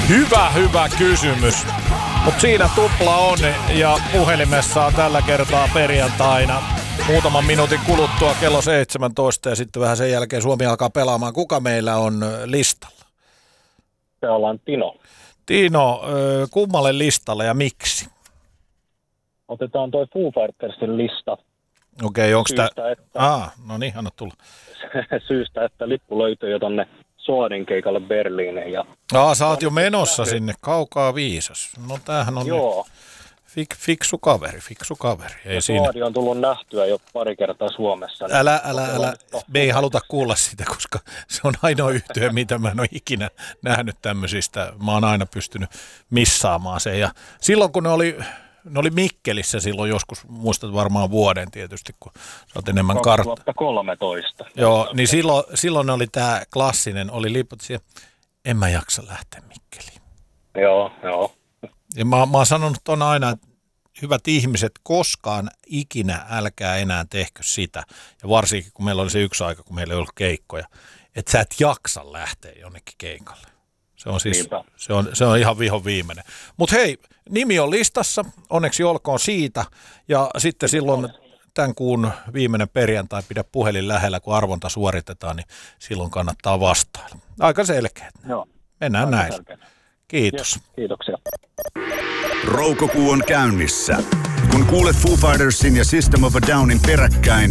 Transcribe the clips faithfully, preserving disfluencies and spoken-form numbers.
Hyvä, hyvä kysymys. Mutta siinä tupla on ja puhelimessa on tällä kertaa perjantaina muutaman minuutin kuluttua kello seitsemäntoista ja sitten vähän sen jälkeen Suomi alkaa pelaamaan. Kuka meillä on listalla? Se ollaan Tino. Tino, kummalle listalle ja miksi? Otetaan toi Foo Fightersin lista. Okei, onko tämä... Että... Ah, no niin, anna tulla. Syystä, että lippu löytyy jo tonne Soadin keikalle Berliiniin. Ja... Aa, sä oot jo menossa näkyy. Sinne, kaukaa viisas. No tämähän on Joo. Fik, fiksu kaveri, fiksu kaveri. Ei siinä. Soadi on tullut nähtyä jo pari kertaa Suomessa. Niin älä, älä, älä. Me ei haluta kuulla sitä, koska se on ainoa yhtye, mitä mä en ole ikinä nähnyt tämmöisistä. Mä oon aina pystynyt missaamaan sen. Ja silloin kun ne oli... Ne oli Mikkelissä silloin joskus, muistat varmaan vuoden tietysti, kun sä oot enemmän kartta. kaksituhattakolmetoista. Joo, niin silloin, silloin oli tämä klassinen, oli liput siihen, en mä jaksa lähteä Mikkeliin. Joo, joo. Ja mä, mä oon sanonut ton aina, että hyvät ihmiset, koskaan ikinä älkää enää tehkö sitä. Ja varsinkin, kun meillä oli se yksi aika, kun meillä ei ollut keikkoja, että sä et jaksa lähteä jonnekin keikalle. Se on siis, se on, se on ihan vihon viimeinen. Mutta hei, nimi on listassa, onneksi olkoon siitä. Ja sitten silloin tämän kuun viimeinen perjantai, pidä puhelin lähellä, kun arvonta suoritetaan, niin silloin kannattaa vastailla. Aika selkeä. Joo. Mennään näin. Kiitos. Yes, kiitoksia. Roukokuu on käynnissä. Kun kuulet Foo Fightersin ja System of a Downin peräkkäin,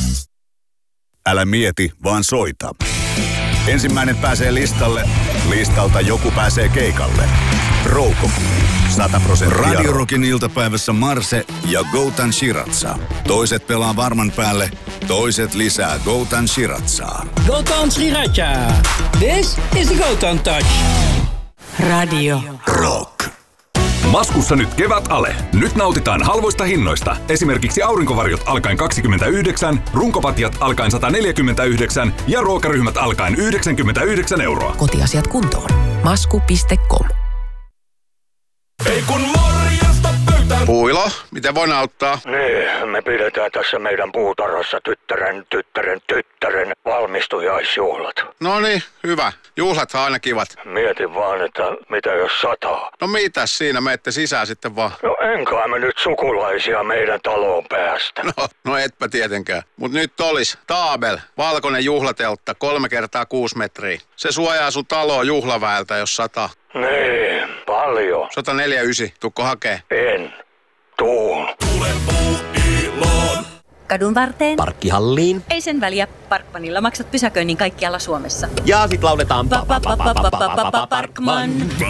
älä mieti, vaan soita. Ensimmäinen pääsee listalle, listalta joku pääsee keikalle. Roukokuu. sata prosenttia. Radio Rockin iltapäivässä Marse ja Goutan Shiratsa. Toiset pelaa varman päälle, toiset lisää Goutan Shiratsaa. Goutan Shiratsa. This is the Goutan Touch. Radio Rock. Maskussa nyt kevät ale. Nyt nautitaan halvoista hinnoista. Esimerkiksi aurinkovarjot alkaen kaksikymmentäyhdeksän, runkopatjat alkaen sata neljäkymmentäyhdeksän ja ruokaryhmät alkaen yhdeksänkymmentäyhdeksän euroa. Kotiasiat kuntoon. masku piste com. Ei kun morjesta pöytään. Puilo, miten voin auttaa? Niin, me pidetään tässä meidän puutarhassa tyttären, tyttären, tyttären valmistujaisjuhlat. No niin, hyvä. Juhlat on aina kivat. Mietin vaan, että mitä jos sataa. No mitäs siinä, menette sisään sitten vaan. No enkä me nyt sukulaisia meidän taloon päästä. No, no etpä tietenkään. Mut nyt olis Taabel, valkoinen juhlateltta, kolme kertaa kuusi metriä. Se suojaa sun taloa juhlaväeltä, jos sataa. Niin, paljon. sata neljäkymmentäyhdeksän, tukko hakee? En. Tuun. Tule Puuiloon. Kadun varteen. Parkkihalliin. Ei sen väliä. Parkmanilla maksat pysäköinnin kaikkialla Suomessa. Ja sit lauletaan Parkman.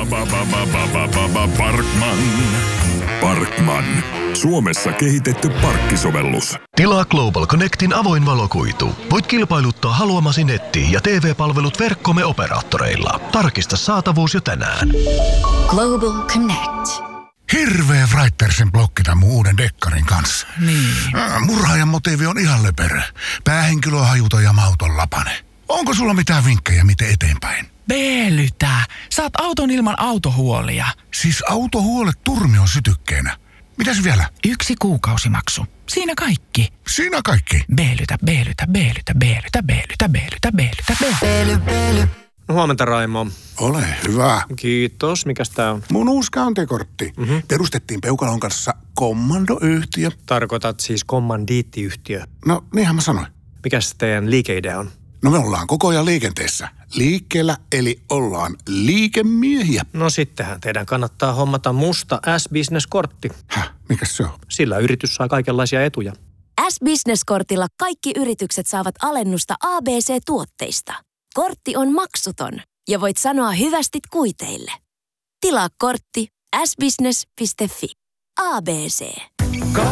Parkman. Parkman. Suomessa kehitetty parkkisovellus. Tilaa Global Connectin avoin valokuitu. Voit kilpailuttaa haluamasi netti- ja T V-palvelut verkkomme operaattoreilla. Tarkista saatavuus jo tänään. Global Connect. Hirveä Writersin blokki tämän mun uuden dekkarin kanssa. Niin. Murhaajan motiivi on ihan löperö. Päähenkilö on hajuton ja mauton lapane. Onko sulla mitään vinkkejä, miten eteenpäin? Beelytä. Saat auton ilman autohuolia. Siis autohuolet turmion sytykkeenä. Mitäs vielä? Yksi kuukausimaksu. Siinä kaikki. Siinä kaikki? Beelytä, beelytä, beelytä, beelytä, beelytä, beelytä, beelytä, beelytä. Beely, beely. Huomenta, Raimo. Ole hyvä. Kiitos. Mikäs tää on? Mun uusi käyntikortti. Mm-hmm. Perustettiin Peukalon kanssa kommandoyhtiö. Tarkoitat siis kommandiittiyhtiö. No, niinhän mä sanoin. Mikäs teidän liikeidea on? No me ollaan koko ajan liikenteessä. Liikkeellä, eli ollaan liikemiehiä. No sittenhän teidän kannattaa hommata musta S-Business-kortti. Häh? Mikäs se on? Sillä yritys saa kaikenlaisia etuja. S-Business-kortilla kaikki yritykset saavat alennusta A B C-tuotteista. Kortti on maksuton ja voit sanoa hyvästit kuiteille. Tilaa kortti s business piste f i. A B C.